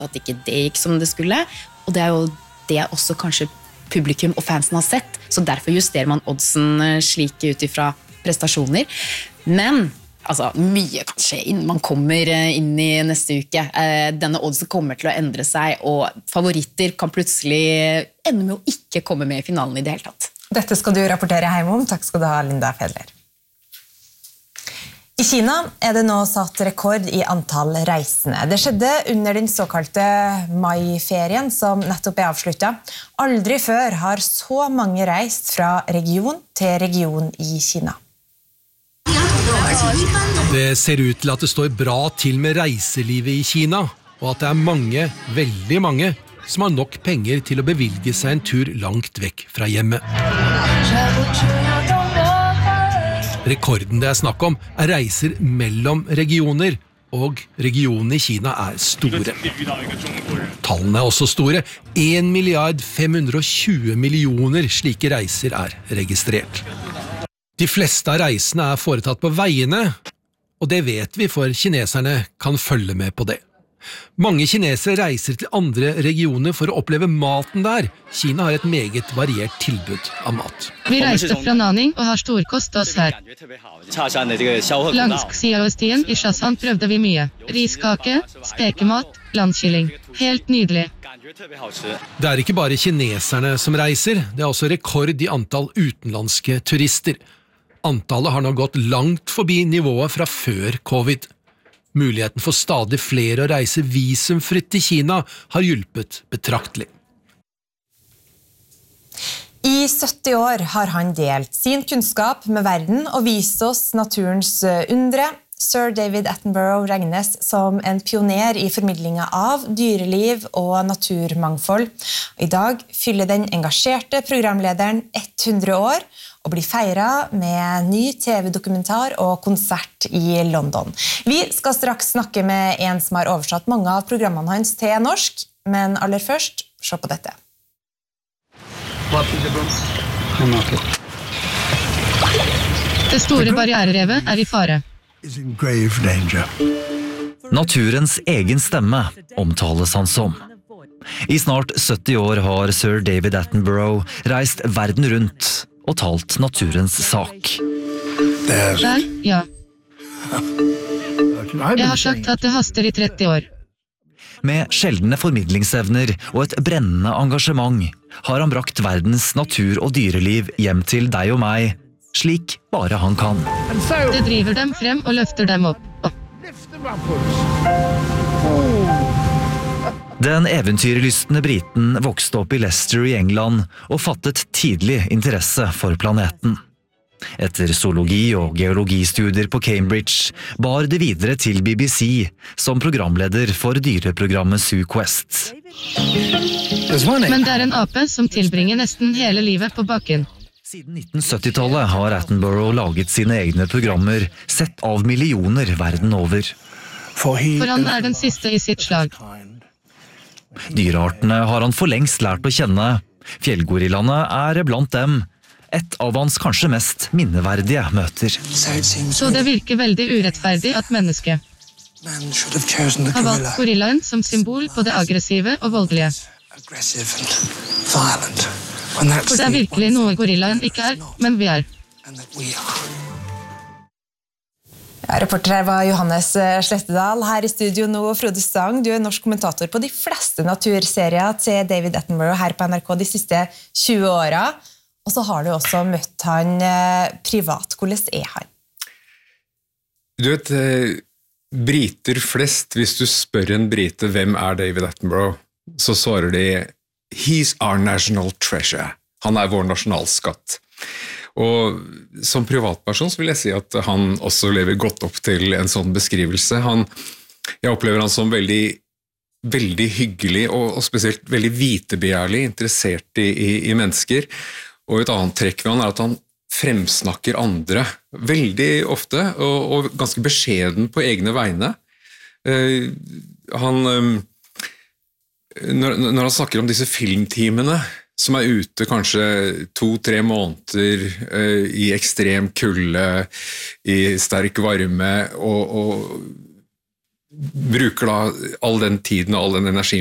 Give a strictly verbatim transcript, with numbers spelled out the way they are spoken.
at ikke det gikk som det skulle, og det er jo det også kanskje publikum og fansen har sett, så derfor justerer man oddsen slik ut ifra prestasjoner. Men altså, mye kan skje innen man kommer inn i neste uke. Denne oddsen kommer til å endre seg, og favoritter kan plutselig ende med å ikke komme med i finalen i det hele tatt. Dette skal du rapportere hjemme om. Takk skal du ha, Linda Fedler. I Kina er det nå satt rekord i antall reisende. Det skjedde under den såkalte mai-ferien som nettopp er avsluttet. Aldri før har så mange reist fra region til region i Kina. Det ser ut til at det står bra til med reiselivet i Kina, og at det er mange, veldig mange, som har nok penger til å bevilge seg en tur langt vekk fra hjemmet. Rekorden det er snakk om er reiser mellom regioner, og regionene i Kina er store. Tallene er også store. en milliard fem hundre og tjue millioner slike reiser er registrert. De fleste av reisene er foretatt på veiene, og det vet vi, for kineserne kan følge med på det. Mange kinesere reiser til andre regioner for å oppleve maten der. Kina har et meget variert tilbud av mat. Vi reiste fra Nanning og har storkost oss her. Langs Xiaostien i Shashan prøvde vi mye. Riskake, stekemat, landkylling. Helt nydelig. Det er ikke bare kineserne som reiser, det er også rekord i antall utenlandske turister. Antallet har nå gått langt forbi nivået fra før covid. Muligheten for stadig flere å reise visumfritt til Kina har hjulpet betraktelig. I sytti år har han delt sin kunnskap med verden og vist oss naturens undre. Sir David Attenborough regnes som en pioner i formidlingen av dyreliv og naturmangfold. I dag fyller den engasjerte programlederen hundre år og blir feiret med ny T V-dokumentar og konsert i London. Vi skal straks snakke med en som har oversatt mange av programmene hans til norsk, men aller først, se på dette. Det store barriererevet er i fare. Naturens egen stemme omtales han som. I snart sytti år har Sir David Attenborough reist verden rundt og talt naturens sak. Der, ja. Jeg har sagt at det haster i tretti år. Med sjeldne formidlingsevner og et brennende engasjement har han brakt verdens natur- og dyreliv hjem til deg og meg, slik bare han kan. Det driver dem frem og løfter dem opp. Den eventyrlystne briten vokste opp i Leicester i England og fattet tidlig interesse for planeten. Etter zoologi- og geologistudier på Cambridge bar det videre til B B C som programleder for dyreprogrammet Zoo Quest. Men det er en ape som tilbringer nesten hele livet på bakken. Siden nitten sytti-tallet har Attenborough laget sine egne programmer sett av millioner verden over. For han er den siste i sitt slag. Dyreartene har han for lengst lært å kjenne. Fjellgorillaene er blant dem. Et av hans kanskje mest minneverdige møter. Så det virker veldig urettferdig at mennesket har valgt gorillaen som symbol på det aggressive og voldelige. For det er virkelig noe gorillaen ikke er, men vi er. Ja, reporter her var Johannes Slettedal. Her i studio nå, Frode Stang, du er norsk kommentator på de fleste naturserier til David Attenborough her på N R K de siste tjue åra. Og så har du også møtt han privat. Hvordan er han? Du vet, briter flest, hvis du spør en brite hvem er David Attenborough, så svarer de «He's our national treasure». Han er vår nasjonalskatt. Og som privatperson så vil jeg si at han også lever godt opp til en sånn beskrivelse. Han, jeg opplever han som veldig, veldig hyggelig og, og spesielt veldig vitebegjærlig, interessert i, i, i mennesker. Og et annet trekk ved han er at han fremsnakker andre veldig ofte, og, og ganske beskjeden på egne vegne. Uh, han, um, når, når han snakker om disse filmteamene, som er ute kanskje to-tre måneder uh, i ekstrem kulde, i sterk varme, og, og bruker da all den tiden og all den energien